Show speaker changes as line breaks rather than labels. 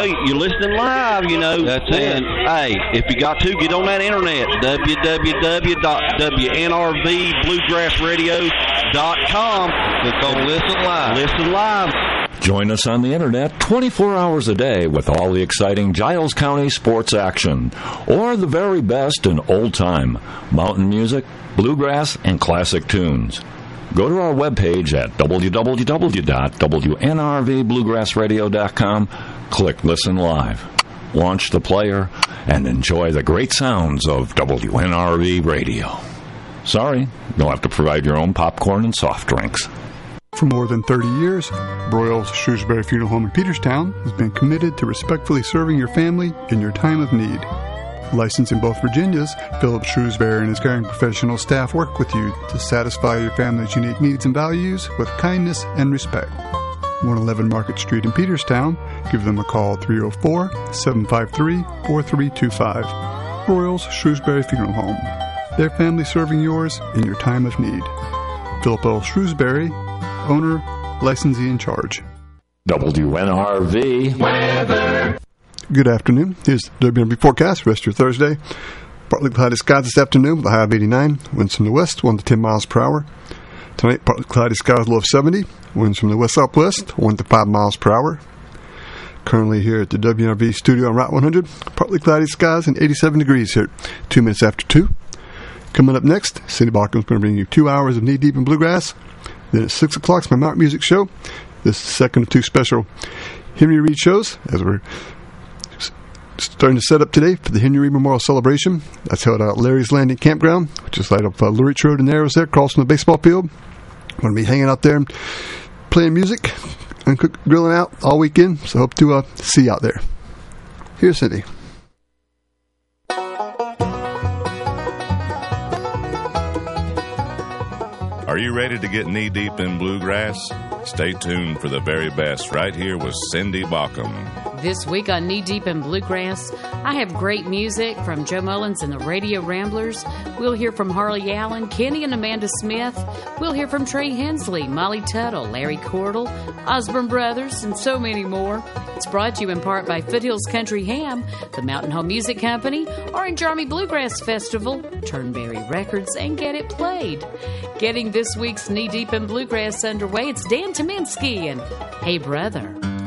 you're listening live, you know.
That's it.
Hey, if you got to, get on that internet, www.wnrbluegrassradio.com.
Click on Listen Live.
Listen live.
Join us on the internet 24 hours a day with all the exciting Giles County sports action, or the very best in old-time mountain music, bluegrass, and classic tunes. Go to our webpage at www.wnrbluegrassradio.com, click Listen Live, launch the player, and enjoy the great sounds of WNRV Radio. Sorry, you'll have to provide your own popcorn and soft drinks.
For more than 30 years, Broyles Shrewsbury Funeral Home in Peterstown has been committed to respectfully serving your family in your time of need. Licensed in both Virginias, Philip Shrewsbury and his caring professional staff work with you to satisfy your family's unique needs and values with kindness and respect. 111 Market Street in Peterstown. Give them a call at 304-753-4325. Broyles Shrewsbury Funeral Home. Their family serving yours in your time of need. Philip L. Shrewsbury, owner, licensee in charge.
WNRV
Weather. Good afternoon. Here's the WNRV forecast for the rest of your Thursday. Partly cloudy skies this afternoon with a high of 89. Winds from the west, 1 to 10 miles per hour. Tonight, partly cloudy skies, low of 70. Winds from the west-southwest, 1 to 5 miles per hour. Currently here at the WNRV studio on Route 100. Partly cloudy skies and 87 degrees here at 2 minutes after 2. Coming up next, Cindy Bachman's going to bring you 2 hours of Knee Deep in Bluegrass. Then at 6 o'clock, it's my Mountain Music Show. This is the second of 2 special Henry Reed shows as we're starting to set up today for the Henry Reed Memorial Celebration. That's held out at Larry's Landing Campground, which is right up Lurich Road and Narrows there, across from the baseball field. We're going to be hanging out there and playing music and grilling out all weekend, so hope to see you out there. Here's Cindy.
Are you ready to get knee-deep in bluegrass? Stay tuned for the very best right here with Cindy Baucom.
This week on Knee Deep in Bluegrass, I have great music from Joe Mullins and the Radio Ramblers. We'll hear from Harley Allen, Kenny and Amanda Smith. We'll hear from Trey Hensley, Molly Tuttle, Larry Cordell, Osborne Brothers, and so many more. It's brought to you in part by Foothills Country Ham, the Mountain Home Music Company, Orange Army Bluegrass Festival, Turnberry Records, and Get It Played. Getting this week's Knee Deep in Bluegrass underway, it's Dan Tominski and Hey Brother.